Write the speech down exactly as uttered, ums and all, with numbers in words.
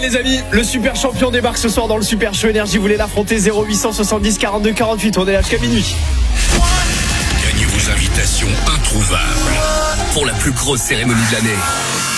les amis, le super champion débarque ce soir dans le Super Show Énergie. Vous voulez l'affronter? Zéro huit cent soixante-dix quarante-deux quarante-huit. On est là jusqu'à minuit. Gagnez vos invitations introuvables pour la plus grosse cérémonie de l'année.